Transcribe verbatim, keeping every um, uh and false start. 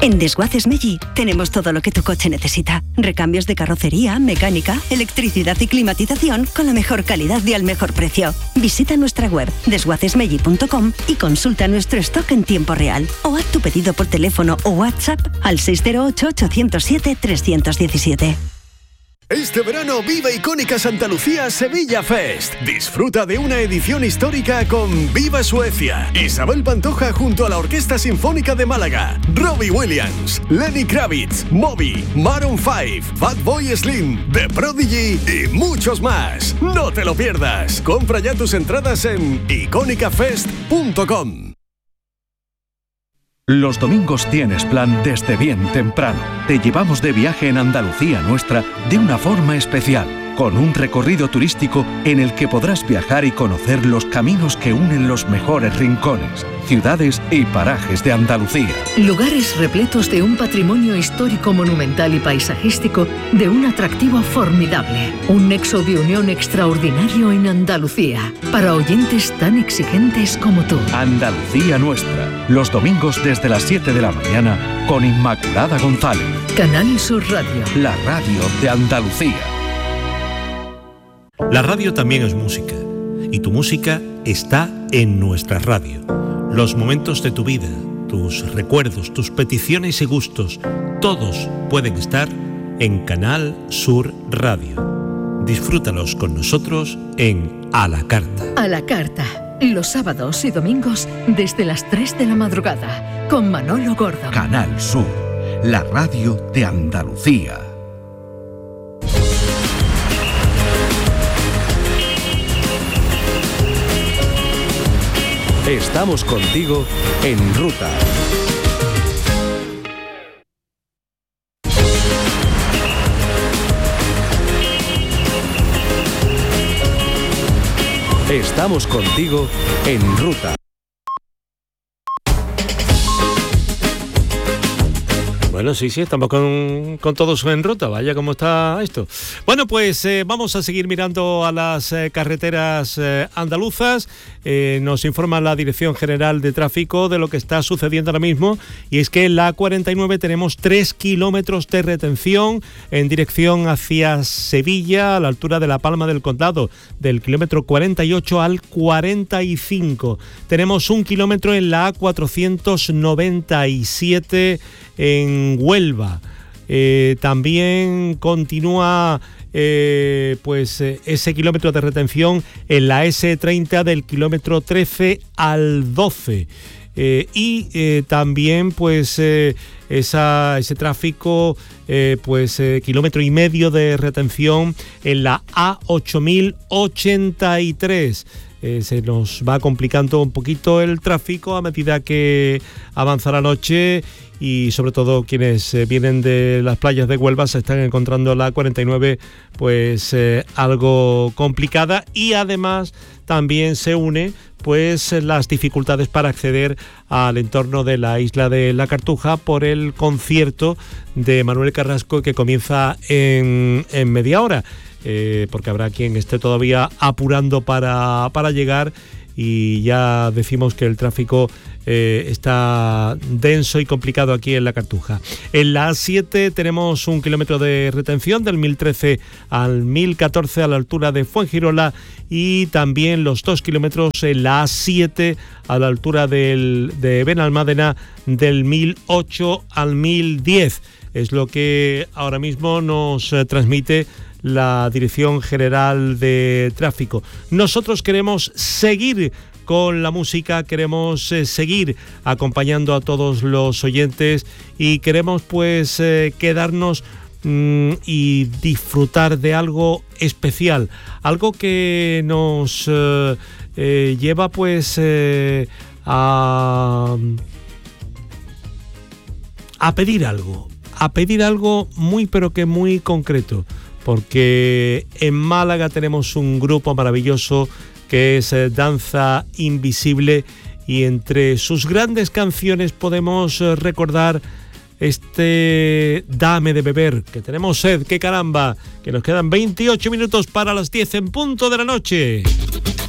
En Desguaces Meggi tenemos todo lo que tu coche necesita. Recambios de carrocería, mecánica, electricidad y climatización con la mejor calidad y al mejor precio. Visita nuestra web desguaces meggi punto com y consulta nuestro stock en tiempo real. O haz tu pedido por teléfono o WhatsApp al seis cero ocho, ocho cero siete, tres uno siete. Este verano vive Icónica Santa Lucía Sevilla Fest. Disfruta de una edición histórica con Viva Suecia, Isabel Pantoja junto a la Orquesta Sinfónica de Málaga, Robbie Williams, Lenny Kravitz, Moby, Maroon cinco, Fatboy Slim, The Prodigy y muchos más. No te lo pierdas. Compra ya tus entradas en icónica fest punto com. Los domingos tienes plan desde bien temprano. Te llevamos de viaje en Andalucía nuestra de una forma especial, con un recorrido turístico en el que podrás viajar y conocer los caminos que unen los mejores rincones, ciudades y parajes de Andalucía. Lugares repletos de un patrimonio histórico, monumental y paisajístico de un atractivo formidable. Un nexo de unión extraordinario en Andalucía, para oyentes tan exigentes como tú. Andalucía nuestra, los domingos desde las siete de la mañana con Inmaculada González. Canal Sur Radio. La radio de Andalucía. La radio también es música, y tu música está en nuestra radio. Los momentos de tu vida, tus recuerdos, tus peticiones y gustos, todos pueden estar en Canal Sur Radio. Disfrútalos con nosotros en A la Carta. A la Carta, los sábados y domingos desde las tres de la madrugada, con Manolo Gordo. Canal Sur, la radio de Andalucía. Estamos contigo en ruta. Estamos contigo en ruta. Bueno, sí, sí, estamos con, con todos en ruta, vaya cómo está esto. Bueno, pues eh, vamos a seguir mirando a las eh, carreteras eh, andaluzas. Eh, nos informa la Dirección General de Tráfico de lo que está sucediendo ahora mismo, y es que en la A cuarenta y nueve tenemos tres kilómetros de retención en dirección hacia Sevilla, a la altura de la Palma del Condado, del kilómetro cuarenta y ocho al cuarenta y cinco. Tenemos un kilómetro en la A cuatrocientos noventa y siete en Huelva. Eh, también continúa eh, pues eh, ese kilómetro de retención en la ese treinta del kilómetro trece al doce. Eh, y eh, también pues eh, esa, ese tráfico eh, pues eh, kilómetro y medio de retención en la A ocho mil ochenta y tres. Eh, se nos va complicando un poquito el tráfico a medida que avanza la noche, y sobre todo quienes eh, vienen de las playas de Huelva se están encontrando la A cuarenta y nueve pues eh, algo complicada, y además también se une pues las dificultades para acceder al entorno de la isla de la Cartuja por el concierto de Manuel Carrasco, que comienza en, en media hora. Eh, porque habrá quien esté todavía apurando para, para llegar, y ya decimos que el tráfico eh, está denso y complicado aquí en la Cartuja. En la A siete tenemos un kilómetro de retención del mil trece al mil catorce a la altura de Fuengirola, y también los dos kilómetros en la A siete a la altura del, de Benalmádena, del mil ocho al mil diez. Es lo que ahora mismo nos eh, transmite la Dirección General de Tráfico. Nosotros queremos seguir con la música, queremos eh, seguir acompañando a todos los oyentes, y queremos pues eh, quedarnos mmm, y disfrutar de algo especial, algo que nos eh, eh, lleva pues eh, a, a pedir algo, a pedir algo muy pero que muy concreto. Porque en Málaga tenemos un grupo maravilloso que es eh, Danza Invisible, y entre sus grandes canciones podemos eh, recordar este Dame de beber, que tenemos sed, que caramba, que nos quedan veintiocho minutos para las diez en punto de la noche.